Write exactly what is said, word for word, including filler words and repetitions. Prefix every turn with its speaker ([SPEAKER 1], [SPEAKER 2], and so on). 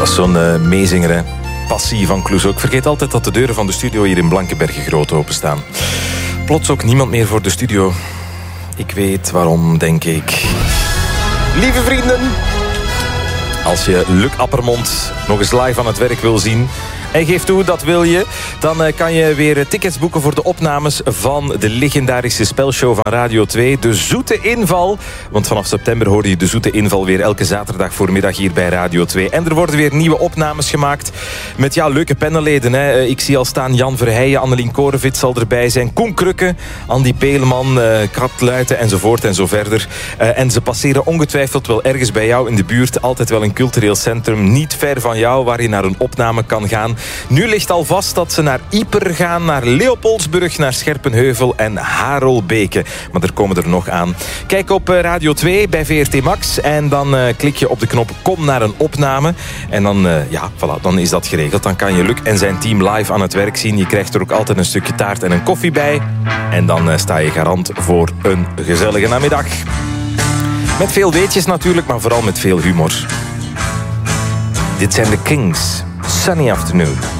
[SPEAKER 1] Dat is zo'n uh, meezinger, hè. Passie van Clouseau. Ik vergeet altijd dat de deuren van de studio hier in Blankenberge groot openstaan. Plots ook niemand meer voor de studio. Ik weet waarom, denk ik. Lieve vrienden, als je Luc Appermond nog eens live aan het werk wil zien... En geef toe, dat wil je. Dan uh, kan je weer tickets boeken voor de opnames van de legendarische spelshow van Radio twee. De Zoete Inval. Want vanaf september hoorde je de Zoete Inval weer elke zaterdag voormiddag hier bij Radio twee. En er worden weer nieuwe opnames gemaakt met ja, leuke panelleden. Hè. Uh, ik zie al staan Jan Verheijen, Annelien Korenvits zal erbij zijn. Koen Krukke, Andy Peleman, uh, Kat Luiten enzovoort en zo verder. Uh, en ze passeren ongetwijfeld wel ergens bij jou in de buurt. Altijd wel een cultureel centrum, niet ver van jou, waar je naar een opname kan gaan. Nu ligt al vast dat ze naar Ieper gaan, naar Leopoldsburg, naar Scherpenheuvel en Harelbeke. Maar er komen er nog aan. Kijk op Radio twee bij V R T Max en dan uh, klik je op de knop Kom naar een opname. En dan, uh, ja, voilà, dan is dat geregeld. Dan kan je Luc en zijn team live aan het werk zien. Je krijgt er ook altijd een stukje taart en een koffie bij. En dan uh, sta je garant voor een gezellige namiddag. Met veel weetjes natuurlijk, maar vooral met veel humor. Dit zijn de Kings. Sunny Afternoon.